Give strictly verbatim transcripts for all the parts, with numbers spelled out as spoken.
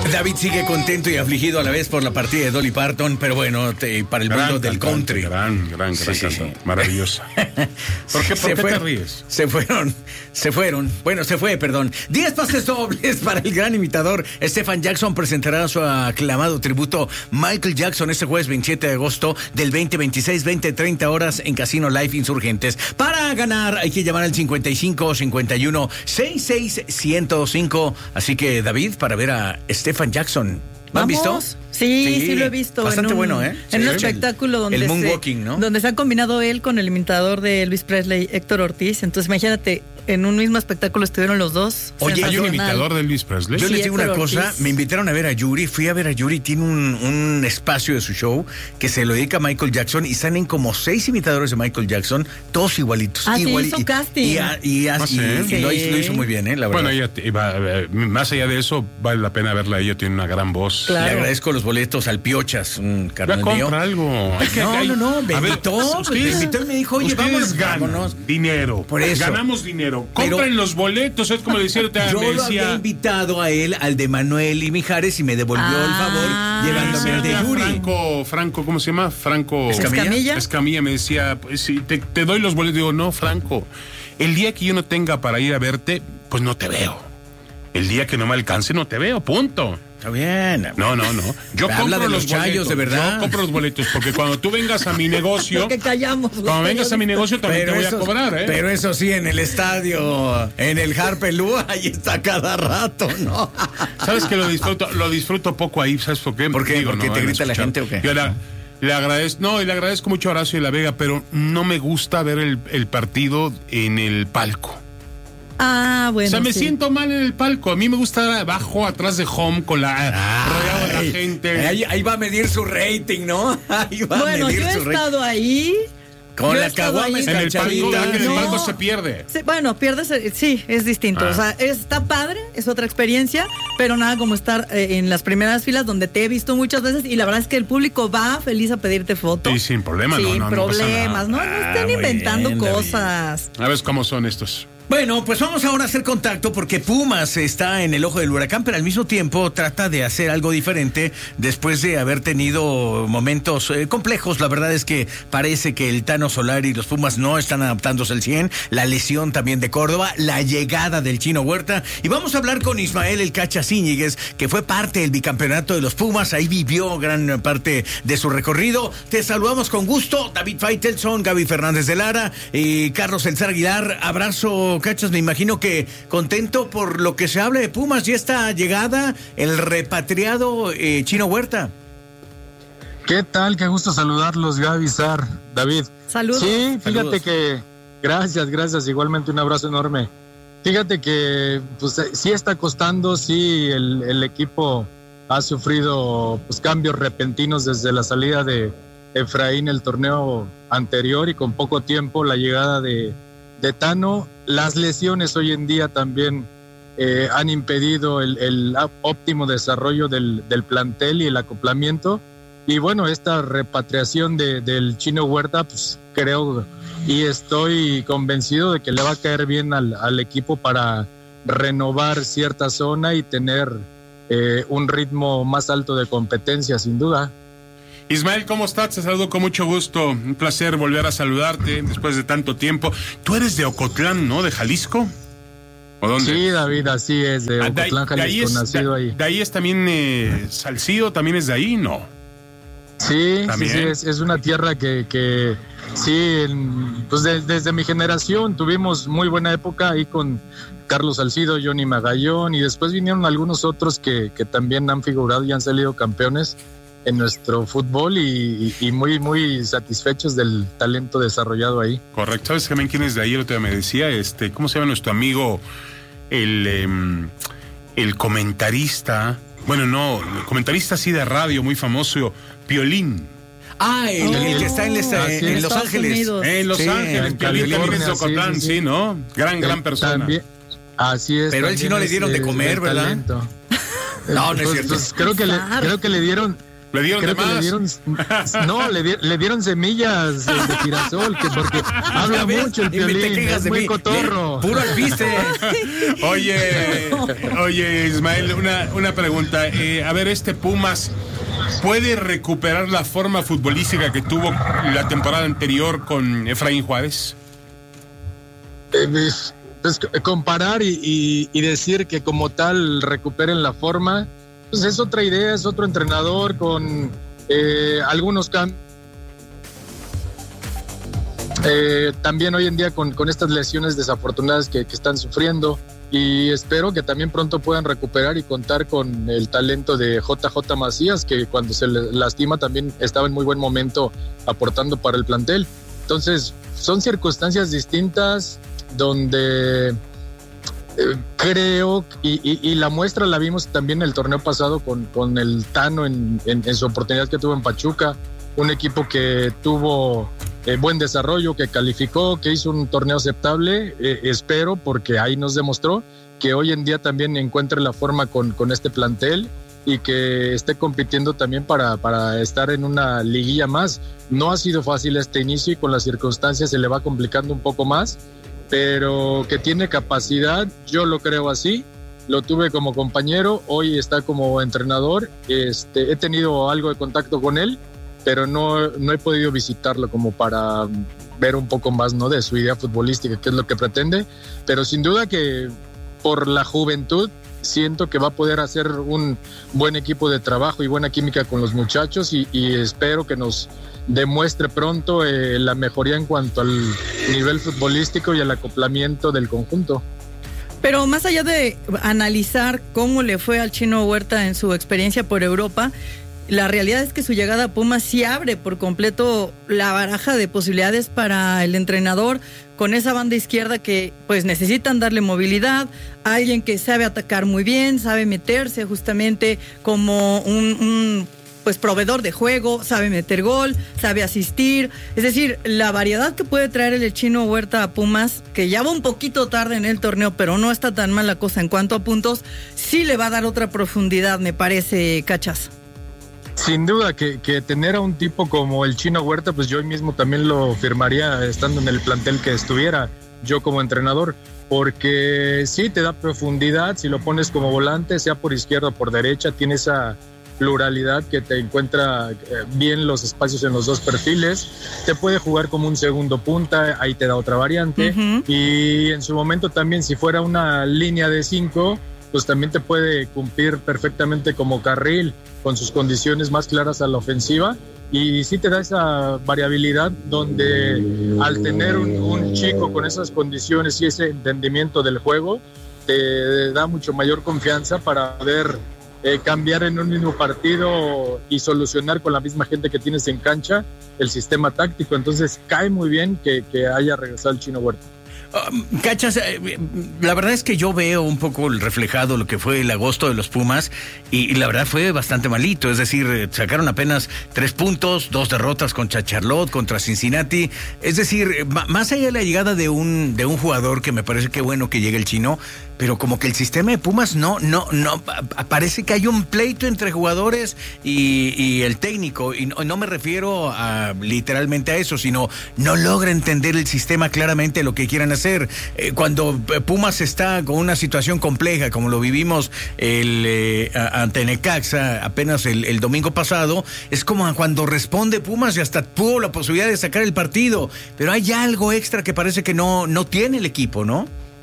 David sigue contento y afligido a la vez por la partida de Dolly Parton, pero bueno, te, para el mundo del country. Gran, gran, gran Sí, casa. sí. Maravillosa. ¿Por qué, por qué te ríes? Se fueron, se fueron. Bueno, se fue, perdón. Diez pases dobles para el gran imitador Stephen Jackson presentará su aclamado tributo Michael Jackson este jueves veintisiete de agosto del veinte veintiséis, veinte treinta horas en Casino Live Insurgentes. Para ganar hay que llamar al cincuenta y cinco cincuenta y uno sesenta y seis ciento cinco. Así que, David, para ver a Stephen Jackson. ¿Lo han visto? Sí, sí, sí lo he visto. Bastante en un, bueno, ¿eh? En Sí. un espectáculo donde el se, moonwalking, ¿no? donde se ha combinado él con el imitador de Elvis Presley, Héctor Ortiz. Entonces, imagínate, en un mismo espectáculo estuvieron los dos. Oye, ¿hay un Sensacional. imitador de Elvis Presley? Yo Sí, les digo una Héctor cosa, Ortiz. me invitaron a ver a Yuri, fui a ver a Yuri, tiene un, un espacio de su show que se lo dedica a Michael Jackson y salen como seis imitadores de Michael Jackson, todos igualitos. Ah, sí, igual- hizo y, casting. Y, a- y a- Ah, y- sí. y lo, hizo, lo Sí. hizo muy bien, ¿eh? La verdad. Bueno, ella te- va, eh, más allá de eso, vale la pena verla. Ella tiene una gran voz. Claro. Le agradezco los boletos al Piochas, un Ya carnal mío. compra algo. Hay que- No, hay- no, no, me A ver, invitó, pues, ustedes- me invitó y me dijo, oye, ustedes vámonos, ganan vámonos. dinero. Por eso. Ganamos dinero. Pero- Compren los boletos, es como le decía, te- Yo me lo había decía. invitado a él, al de Manuel y Mijares, y me devolvió Ah. el favor llevándome al de decía Yuri. Franco, Franco, ¿cómo se llama? Franco Escamilla. Escamilla. Escamilla me decía, pues si te, te doy los boletos, digo, no, Franco, el día que yo no tenga para ir a verte, pues no te veo. El día que no me alcance, no te veo, punto. Está bien. No, no, no. Yo Habla compro de los los chayos, boletos. de verdad. Yo compro los boletos porque cuando tú vengas a mi negocio, Lo que callamos. los cuando vengas a mi periodistas. negocio también te voy a eso- cobrar, ¿eh? Pero eso sí, en el estadio, en el Harpelú, ahí está cada rato, ¿no? ¿Sabes que lo disfruto, lo disfruto poco ahí? ¿Sabes por qué? ¿Por qué? Digo, ¿Porque no te van a grita la escuchar. gente o qué? Yo la- le agradezco, no, y le agradezco mucho a Horacio de la Vega, pero no me gusta ver el, el partido en el palco. Ah, bueno. O sea, me sí. siento mal en el palco. A mí me gusta estar abajo, atrás de home, con la rodeado de Ay, la gente. Ahí, ahí va a medir su rating, ¿no? Ahí va Bueno, a medir yo he su rating. estado ahí. Con yo he la estado caguama ahí. En el palco, escarchadita. ¿verdad que en el No. palco se pierde? Sí, bueno, pierdes, eh, sí, es distinto. Ah. O sea, está padre, es otra experiencia, pero nada como estar eh, en las primeras filas donde te he visto muchas veces y la verdad es que el público va feliz a pedirte foto. Sí, sin problema, no, Sin no, no pasa problemas, nada. no, no Ah, estén muy inventando bien, David. cosas. A ver cómo son estos. Bueno, pues vamos ahora a hacer contacto porque Pumas está en el ojo del huracán, pero al mismo tiempo trata de hacer algo diferente después de haber tenido momentos eh, complejos. La verdad es que parece que el Tano Solari y los Pumas no están adaptándose al cien. La lesión también de Córdoba, la llegada del Chino Huerta. Y vamos a hablar con Ismael El Cacha Zíñiguez, que fue parte del bicampeonato de los Pumas. Ahí vivió gran parte de su recorrido. Te saludamos con gusto. David Faitelson, Gaby Fernández de Lara y Carlos Elzar Aguilar. Abrazo, Cachas, me imagino que contento por lo que se habla de Pumas y esta llegada, el repatriado eh, Chino Huerta. ¿Qué tal? Qué gusto saludarlos, Gaby, Sar, David. Saludos. Sí, fíjate Saludos. que... Gracias, gracias. Igualmente un abrazo enorme. Fíjate que pues eh, sí está costando, sí el, el equipo ha sufrido pues cambios repentinos desde la salida de Efraín el torneo anterior y con poco tiempo la llegada de, de Tano. Las lesiones hoy en día también eh, han impedido el, el óptimo desarrollo del, del plantel y el acoplamiento. Y bueno, esta repatriación de, del Chino Huerta, pues creo y estoy convencido de que le va a caer bien al, al equipo para renovar cierta zona y tener eh, un ritmo más alto de competencia, sin duda. Ismael, ¿cómo estás? Te saludo con mucho gusto. Un placer volver a saludarte después de tanto tiempo. Tú eres de Ocotlán, ¿no? ¿De Jalisco? ¿O dónde? Sí, David, así es, de Ah, de ahí- Ocotlán, de ahí Jalisco, es, nacido de, ahí. de ahí es también eh, Salcido, también es de ahí, ¿no? Sí, sí, También. sí, es, es una tierra que, que sí, en- pues de- desde mi generación tuvimos muy buena época ahí con Carlos Salcido, Johnny Magallón, y después vinieron algunos otros que, que también han figurado y han salido campeones en nuestro fútbol y, y- y muy, muy satisfechos del talento desarrollado ahí. Correcto. ¿Sabes también quién es de ahí? El otro día me decía, este, ¿cómo se llama nuestro amigo, el, em, el comentarista? Bueno, no, el comentarista así de radio, muy famoso, Piolín. Ah, el, el que está en, esta- Ah, sí. en Los Estados Ángeles. Unidos. En Los Sí, Ángeles, en Piolín también es de California, Ocotlán, sí, sí, sí, sí. ¿no? Gran, gran Eh, persona. también- así es. Pero él sí también no le es, dieron de eh, comer, del ¿verdad? talento. No, no es Pues- cierto. pues creo que le, Claro. creo que le dieron, Le dieron Creo de que más. le dieron, no, le, di, le dieron semillas de, de girasol, que porque habla ¿Ves? mucho el Y me te Piolín, quejas es de muy mí. cotorro. Puro alpiste. Oye, oye, Ismael, una, una pregunta. Eh, a ver, este Pumas, ¿puede recuperar la forma futbolística que tuvo la temporada anterior con Efraín Juárez? Eh, pues, pues, comparar y, y, y decir que como tal recuperen la forma, pues es otra idea, es otro entrenador con eh, algunos cambios. Eh, también hoy en día con, con estas lesiones desafortunadas que, que están sufriendo, y espero que también pronto puedan recuperar y contar con el talento de J J Macías, que cuando se le lastima también estaba en muy buen momento aportando para el plantel. Entonces son circunstancias distintas donde eh, creo, y, y, y la muestra la vimos también el torneo pasado con, con el Tano en, en, en su oportunidad que tuvo en Pachuca, un equipo que tuvo eh, buen desarrollo, que calificó, que hizo un torneo aceptable. Eh, espero, porque ahí nos demostró que hoy en día también encuentre la forma con, con este plantel y que esté compitiendo también para, para estar en una liguilla más. No ha sido fácil este inicio y con las circunstancias se le va complicando un poco más, pero que tiene capacidad, yo lo creo así. Lo tuve como compañero, hoy está como entrenador. Este, he tenido algo de contacto con él, pero no, no he podido visitarlo como para ver un poco más, ¿no?, de su idea futbolística, qué es lo que pretende. Pero sin duda que por la juventud siento que va a poder hacer un buen equipo de trabajo y buena química con los muchachos, y, y espero que nos demuestre pronto eh, la mejoría en cuanto al nivel futbolístico y al acoplamiento del conjunto. Pero más allá de analizar cómo le fue al Chino Huerta en su experiencia por Europa, la realidad es que su llegada a Pumas sí abre por completo la baraja de posibilidades para el entrenador, con esa banda izquierda que pues necesitan darle movilidad, alguien que sabe atacar muy bien, sabe meterse justamente como un, un pues proveedor de juego, sabe meter gol, sabe asistir. Es decir, la variedad que puede traer el Chino Huerta a Pumas, que ya va un poquito tarde en el torneo, pero no está tan mal la cosa en cuanto a puntos, sí le va a dar otra profundidad, me parece, Cachas. Sin duda que, que tener a un tipo como el Chino Huerta, pues yo mismo también lo firmaría estando en el plantel que estuviera yo como entrenador, porque sí te da profundidad, si lo pones como volante, sea por izquierda o por derecha, tiene esa pluralidad que te encuentra bien los espacios en los dos perfiles, te puede jugar como un segundo punta, ahí te da otra variante, uh-huh. Y en su momento también si fuera una línea de cinco, pues también te puede cumplir perfectamente como carril, con sus condiciones más claras a la ofensiva, y sí te da esa variabilidad donde al tener un, un chico con esas condiciones y ese entendimiento del juego, te da mucho mayor confianza para poder eh, cambiar en un mismo partido y solucionar con la misma gente que tienes en cancha el sistema táctico. Entonces cae muy bien que, que haya regresado el Chino Huerta. Uh, Cachas, eh, la verdad es que yo veo un poco el reflejado lo que fue el agosto de los Pumas y, y la verdad fue bastante malito, es decir, eh, sacaron apenas tres puntos, dos derrotas contra Charlotte, contra Cincinnati, es decir, eh, más allá de la llegada de un de un jugador que me parece que bueno que llegue el Chino, pero como que el sistema de Pumas no, no, no, parece que hay un pleito entre jugadores y, y el técnico, y no, no me refiero a literalmente a eso, sino no logra entender el sistema claramente lo que quieran hacer. Eh, cuando Pumas está con una situación compleja, como lo vivimos el, eh, ante Necaxa apenas el, el domingo pasado, es como cuando responde Pumas y hasta tuvo la posibilidad de sacar el partido, pero hay algo extra que parece que no, no tiene el equipo, ¿no?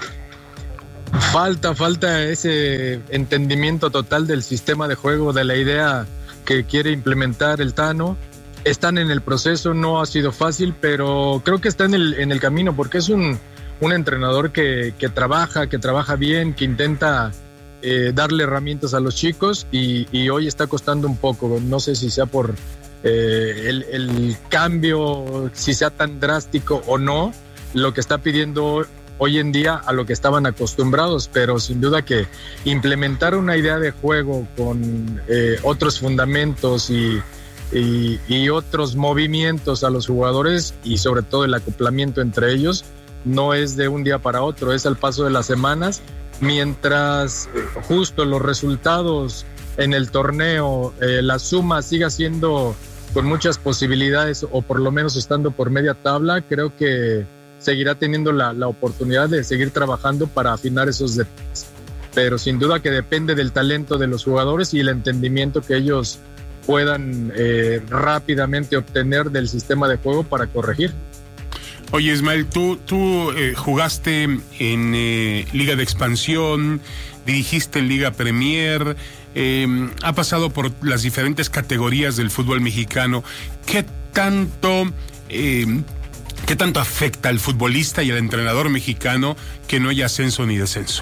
Falta, falta ese entendimiento total del sistema de juego, de la idea que quiere implementar el Tano. Están en el proceso, no ha sido fácil, pero creo que está en el, en el camino, porque es un, un entrenador que, que trabaja, que trabaja bien, que intenta eh, darle herramientas a los chicos, y, y hoy está costando un poco. No sé si sea por eh, el, el cambio, si sea tan drástico o no, lo que está pidiendo hoy en día a lo que estaban acostumbrados, pero sin duda que implementar una idea de juego con eh, otros fundamentos y, y, y otros movimientos a los jugadores, y sobre todo el acoplamiento entre ellos, no es de un día para otro, es al paso de las semanas, mientras justo los resultados en el torneo eh, la suma siga siendo con muchas posibilidades o por lo menos estando por media tabla, creo que seguirá teniendo la, la oportunidad de seguir trabajando para afinar esos detalles. Pero sin duda que depende del talento de los jugadores y el entendimiento que ellos puedan eh, rápidamente obtener del sistema de juego para corregir. Oye, Ismael, tú, tú eh, jugaste en eh, Liga de Expansión, dirigiste en Liga Premier, eh, ha pasado por las diferentes categorías del fútbol mexicano. ¿Qué tanto, eh, qué tanto afecta al futbolista y al entrenador mexicano que no haya ascenso ni descenso?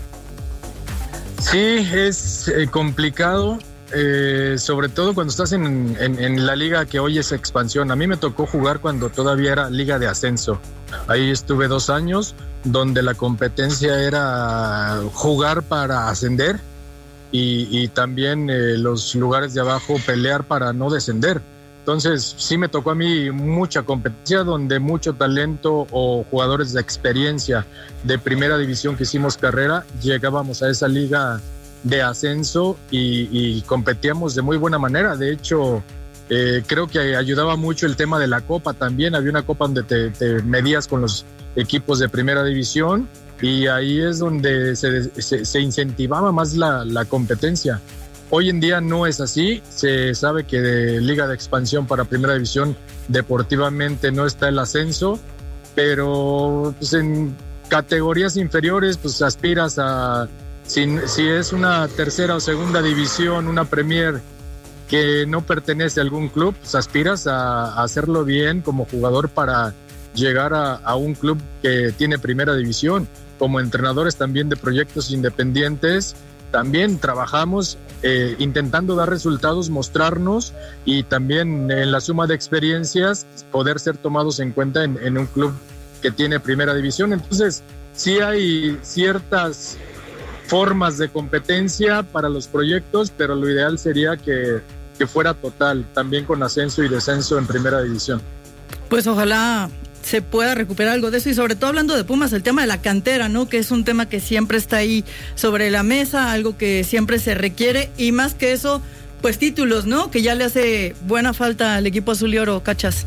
Sí, es eh, complicado. Eh, sobre todo cuando estás en, en, en la liga que hoy es expansión. A mí me tocó jugar cuando todavía era liga de ascenso. Ahí estuve dos años donde la competencia era jugar para ascender y, y también eh, los lugares de abajo pelear para no descender. Entonces sí me tocó a mí mucha competencia donde mucho talento o jugadores de experiencia de primera división que hicimos carrera llegábamos a esa liga de ascenso y, y competíamos de muy buena manera. De hecho, eh, creo que ayudaba mucho el tema de la copa también. Había una copa donde te, te medías con los equipos de primera división y ahí es donde se, se, se incentivaba más la, la competencia. Hoy en día no es así. Se sabe que de liga de expansión para primera división deportivamente no está el ascenso, pero pues en categorías inferiores pues aspiras a... Si, si es una tercera o segunda división, una Premier que no pertenece a algún club, pues aspiras a, a hacerlo bien como jugador para llegar a, a un club que tiene primera división. Como entrenadores también de proyectos independientes, también trabajamos eh, intentando dar resultados, mostrarnos y también en la suma de experiencias poder ser tomados en cuenta en, en un club que tiene primera división. Entonces, sí hay ciertas formas de competencia para los proyectos, pero lo ideal sería que, que fuera total, también con ascenso y descenso en primera división. Pues ojalá se pueda recuperar algo de eso y sobre todo hablando de Pumas, el tema de la cantera, ¿no? Que es un tema que siempre está ahí sobre la mesa, algo que siempre se requiere y más que eso, pues títulos, ¿no? Que ya le hace buena falta al equipo azul y oro, ¿cachas?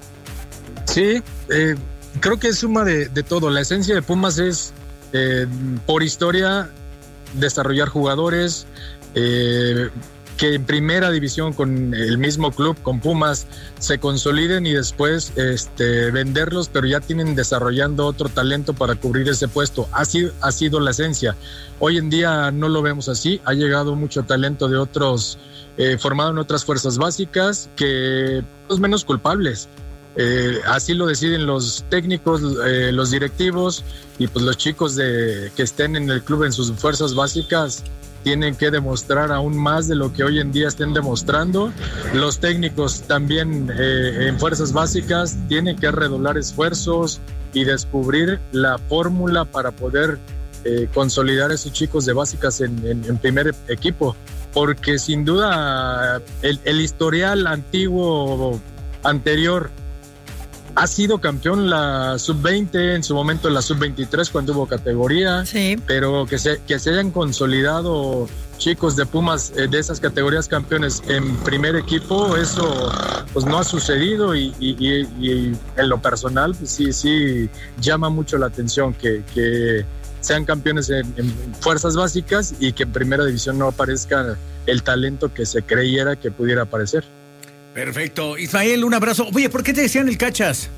Sí, eh, creo que es suma de, de todo. La esencia de Pumas es, eh, por historia, desarrollar jugadores eh, que en primera división con el mismo club, con Pumas, se consoliden y después este, venderlos, pero ya tienen desarrollando otro talento para cubrir ese puesto. Ha sido, ha sido la esencia. Hoy en día no lo vemos así. Ha llegado mucho talento de otros, eh, formado en otras fuerzas básicas, que pues menos culpables. Eh, así lo deciden los técnicos, eh, los directivos y pues los chicos de, que estén en el club en sus fuerzas básicas tienen que demostrar aún más de lo que hoy en día estén demostrando. Los técnicos también eh, en fuerzas básicas tienen que redoblar esfuerzos y descubrir la fórmula para poder eh, consolidar a esos chicos de básicas en, en, en primer equipo, porque sin duda el, el historial antiguo anterior ha sido campeón la sub veinte, en su momento la sub veintitrés cuando hubo categoría, sí. Pero que se, que se hayan consolidado chicos de Pumas eh, de esas categorías campeones en primer equipo, eso pues no ha sucedido y, y, y, y en lo personal pues sí, sí llama mucho la atención que, que sean campeones en, en fuerzas básicas y que en primera división no aparezca el talento que se creyera que pudiera aparecer. Perfecto. Ismael, un abrazo. Oye, ¿por qué te decían el Cachas?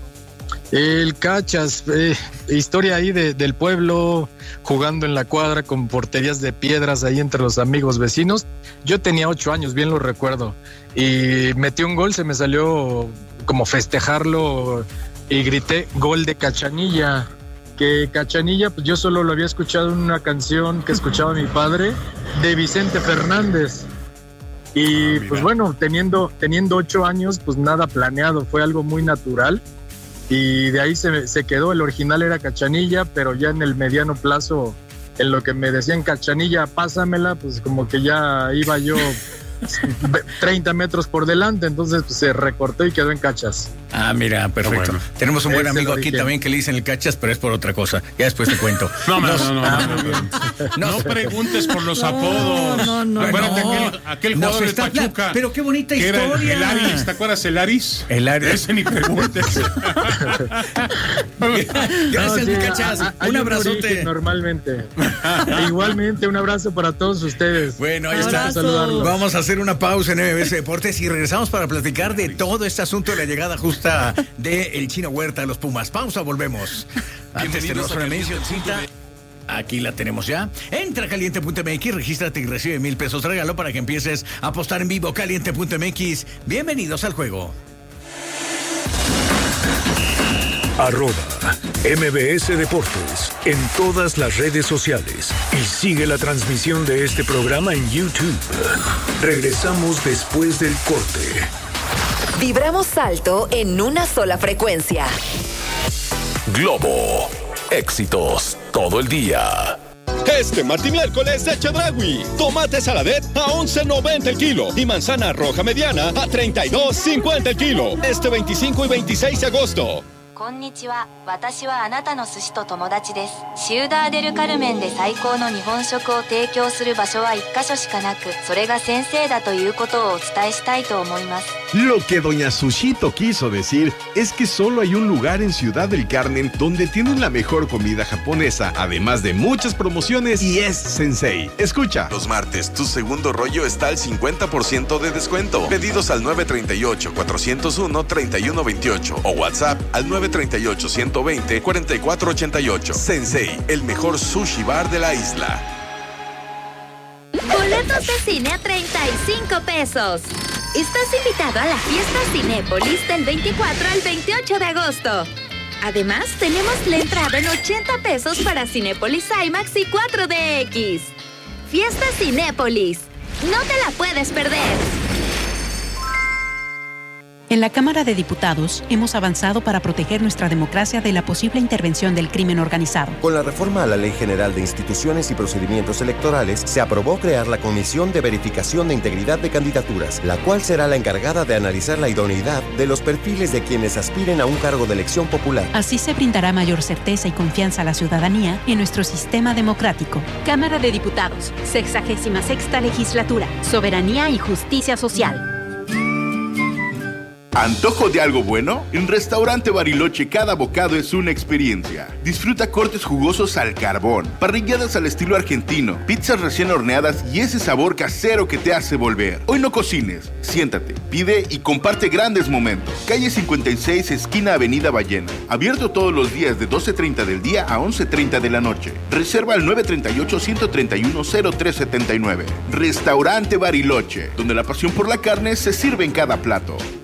El Cachas, eh, historia ahí de, del pueblo, jugando en la cuadra con porterías de piedras ahí entre los amigos vecinos. Yo tenía ocho años, bien lo recuerdo, y metí un gol, se me salió como festejarlo y grité gol de Cachanilla. Que Cachanilla, pues yo solo lo había escuchado en una canción que escuchaba mi padre de Vicente Fernández. Y pues bueno, teniendo, teniendo ocho años, pues nada planeado, fue algo muy natural y de ahí se, se quedó. El original era Cachanilla, pero ya en el mediano plazo, en lo que me decían Cachanilla, pásamela, pues como que ya iba yo treinta metros por delante, entonces pues, se recortó y quedó en cachas. Ah, mira, perfecto. Bueno. Tenemos un buen Ese amigo aquí también que le dicen el cachas, pero es por otra cosa. Ya después te cuento. No, no, no, no, ah, no, no, no, no, no preguntes por los no, apodos. No, no, Acuérdate no. aquel, aquel jugador de Pachuca. Pero qué bonita que historia. Era el, el Aris, ¿te acuerdas el Aris? El Aris. Ese ni preguntes. Gracias, no, sí, cachas. A, a, un abrazote. Un normalmente. Igualmente, un abrazo para todos ustedes. Bueno, ahí está. Vamos a hacer una pausa en M B S Deportes y regresamos para platicar de todo este asunto de la llegada justa de el Chino Huerta a los Pumas. Pausa, volvemos. Antes tenemos una mencioncita. Aquí la tenemos ya. Entra a caliente punto m x, regístrate y recibe mil pesos de regalo para que empieces a apostar en vivo. caliente punto m x. Bienvenidos al juego. Arroba M B S Deportes en todas las redes sociales y sigue la transmisión de este programa en YouTube. Regresamos después del corte. Vibramos alto en una sola frecuencia. Globo. Éxitos todo el día. Este martes miércoles de Chedraui. Tomate saladet a once noventa el kilo y manzana roja mediana a treinta y dos cincuenta el kilo. Este veinticinco y veintiséis de agosto. こんにちは。私はあなたの寿司と友達です。シウダーデルカルメンで最高の日本食を提供する場所は一箇所しかなく、それが先生だということをお伝えしたいと思います。 Lo que doña Sushito quiso decir es que solo hay un lugar en Ciudad del Carmen donde tienen la mejor comida japonesa, además de muchas promociones, y es Sensei. Escucha. Los martes, tu segundo rollo está al cincuenta por ciento de descuento. Pedidos al nueve tres ocho, cuatro cero uno, tres uno dos ocho o WhatsApp al nueve tres ocho, uno dos cero, cuatro cuatro ocho ocho. Sensei, el mejor sushi bar de la isla. Boletos de cine a treinta y cinco pesos. Estás invitado a la fiesta Cinépolis del veinticuatro al veintiocho de agosto. Además, tenemos la entrada en ochenta pesos para Cinépolis IMAX y cuatro D X. Fiesta Cinépolis. No te la puedes perder. En la Cámara de Diputados hemos avanzado para proteger nuestra democracia de la posible intervención del crimen organizado. Con la reforma a la Ley General de Instituciones y Procedimientos Electorales, se aprobó crear la Comisión de Verificación de Integridad de Candidaturas, la cual será la encargada de analizar la idoneidad de los perfiles de quienes aspiren a un cargo de elección popular. Así se brindará mayor certeza y confianza a la ciudadanía en nuestro sistema democrático. Cámara de Diputados, sexagésima sexta legislatura, Soberanía y Justicia Social. ¿Antojo de algo bueno? En Restaurante Bariloche cada bocado es una experiencia. Disfruta cortes jugosos al carbón, parrilladas al estilo argentino, pizzas recién horneadas y ese sabor casero que te hace volver. Hoy no cocines, siéntate, pide y comparte grandes momentos. Calle cincuenta y seis, esquina Avenida Ballena. Abierto todos los días de doce treinta del día a once treinta de la noche. Reserva al nueve tres ocho, uno tres uno, cero tres siete nueve. Restaurante Bariloche, donde la pasión por la carne se sirve en cada plato.